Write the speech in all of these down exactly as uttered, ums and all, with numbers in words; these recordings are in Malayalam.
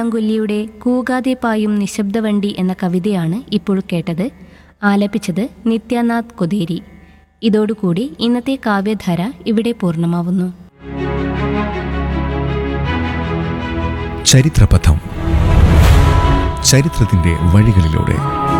കൊല്ലിയുടെ കൂകാതെ പായും നിശബ്ദവണ്ടി എന്ന കവിതയാണ് ഇപ്പോൾ കേട്ടത്. ആലപിച്ചത് നിത്യാനാഥ് കൊതേരി. ഇതോടുകൂടി ഇന്നത്തെ കാവ്യധാര ഇവിടെ പൂർണ്ണമാവുന്നു. ചരിത്രപഥം. ചരിത്രത്തിന്റെ വഴികളിലൂടെ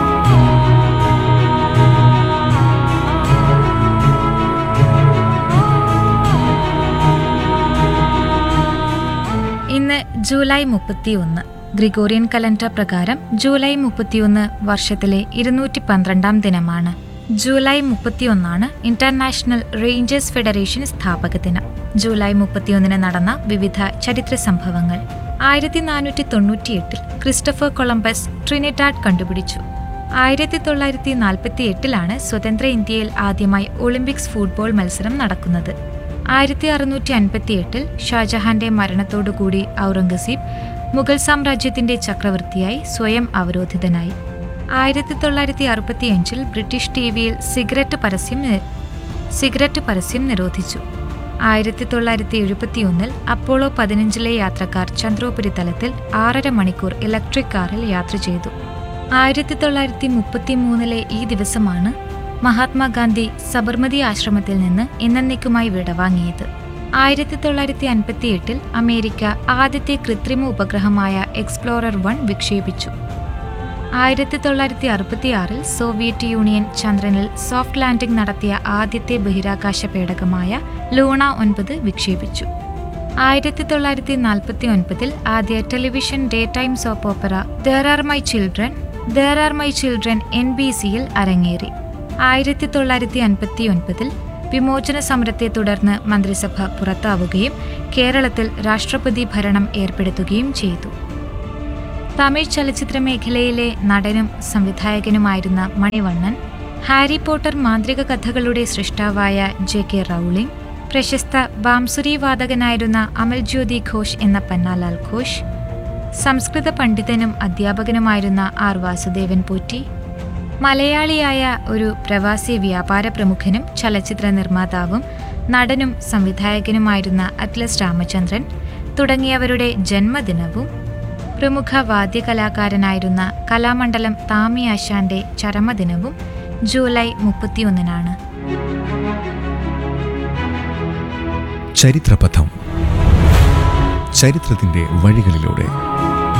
ഇന്ന് ജൂലൈ മുപ്പത്തിയൊന്ന്. ഗ്രിഗോറിയൻ കലണ്ടർ പ്രകാരം ജൂലൈ മുപ്പത്തിയൊന്ന് വർഷത്തിലെ ഇരുന്നൂറ്റി പന്ത്രണ്ടാം ദിനമാണ്. ജൂലൈ മുപ്പത്തിയൊന്നാണ് ഇന്റർനാഷണൽ റേഞ്ചേഴ്സ് ഫെഡറേഷൻ സ്ഥാപക ദിനം. ജൂലൈ മുപ്പത്തിയൊന്നിന് നടന്ന വിവിധ ചരിത്ര സംഭവങ്ങൾ. ആയിരത്തി നാനൂറ്റി തൊണ്ണൂറ്റി എട്ടിൽ ക്രിസ്റ്റഫർ കൊളംബസ് ട്രിനിഡാഡ് കണ്ടുപിടിച്ചു. ആയിരത്തി തൊള്ളായിരത്തി നാൽപ്പത്തി എട്ടിലാണ് സ്വതന്ത്ര ഇന്ത്യയിൽ ആദ്യമായി ഒളിമ്പിക്സ് ഫുട്ബോൾ മത്സരം നടക്കുന്നത്. ആയിരത്തി അറുന്നൂറ്റി അൻപത്തി എട്ടിൽ ഷാജഹാന്റെ മരണത്തോടുകൂടി ഔറംഗസീബ് മുഗൾ സാമ്രാജ്യത്തിന്റെ ചക്രവർത്തിയായി സ്വയം അവരോധിതനായി. ആയിരത്തി തൊള്ളായിരത്തി അറുപത്തി അഞ്ചിൽ ബ്രിട്ടീഷ് ടി വിയിൽ സിഗരറ്റ് പരസ്യം സിഗരറ്റ് പരസ്യം നിരോധിച്ചു. ആയിരത്തി തൊള്ളായിരത്തി എഴുപത്തി ഒന്നിൽ അപ്പോളോ പതിനഞ്ചിലെ യാത്രക്കാർ ചന്ദ്രോപരിതലത്തിൽ ആറര മണിക്കൂർ ഇലക്ട്രിക് കാറിൽ യാത്ര ചെയ്തു. ആയിരത്തി തൊള്ളായിരത്തി മുപ്പത്തി മൂന്നിലെ ഈ ദിവസമാണ് മഹാത്മാഗാന്ധി സബർമതി ആശ്രമത്തിൽ നിന്ന് എന്നേക്കുമായി വിടവാങ്ങിയത്. ആയിരത്തി തൊള്ളായിരത്തി അൻപത്തി എട്ടിൽ അമേരിക്ക ആദ്യത്തെ കൃത്രിമ ഉപഗ്രഹമായ എക്സ്പ്ലോറർ വൺ വിക്ഷേപിച്ചു. ആയിരത്തി തൊള്ളായിരത്തി അറുപത്തിയാറിൽ സോവിയറ്റ് യൂണിയൻ ചന്ദ്രനിൽ സോഫ്റ്റ് ലാൻഡിംഗ് നടത്തിയ ആദ്യത്തെ ബഹിരാകാശ പേടകമായ ലൂണ ഒൻപത് വിക്ഷേപിച്ചു. ആയിരത്തി തൊള്ളായിരത്തി നാൽപ്പത്തി ഒൻപതിൽ ആദ്യ television day time soap opera there are my children there are my children N B സിയിൽ അരങ്ങേറി. ആയിരത്തി തൊള്ളായിരത്തി അൻപത്തി ഒൻപതിൽ വിമോചന സമരത്തെ തുടർന്ന് മന്ത്രിസഭ പുറത്താവുകയും കേരളത്തിൽ രാഷ്ട്രപതി ഭരണം ഏർപ്പെടുത്തുകയും ചെയ്തു. തമിഴ് ചലച്ചിത്ര മേഖലയിലെ നടനും സംവിധായകനുമായിരുന്ന മണിവണ്ണൻ, ഹാരി പോട്ടർ മാന്ത്രിക കഥകളുടെ സൃഷ്ടാവായ ജെ കെ റൗളിംഗ്, പ്രശസ്ത ബാംസുരി വാദകനായിരുന്ന അമൽജ്യോതി ഘോഷ് എന്ന പന്നാലാൽ ഘോഷ്, സംസ്കൃത പണ്ഡിതനും അധ്യാപകനുമായിരുന്ന ആർ വാസുദേവൻ പോറ്റി, മലയാളിയായ ഒരു പ്രവാസി വ്യാപാര പ്രമുഖനും ചലച്ചിത്ര നിർമ്മാതാവും നടനും സംവിധായകനുമായിരുന്ന അറ്റ്ലസ് രാമചന്ദ്രൻ തുടങ്ങിയവരുടെ ജന്മദിനവും പ്രമുഖ വാദ്യകലാകാരനായിരുന്ന കലാമണ്ഡലം താമി ആശാന്റെ ചരമദിനവും ജൂലൈ മുപ്പത്തിയൊന്നിനാണ്. ചരിത്രപഥം. ചരിത്രത്തിന്റെ വഴികളിലൂടെ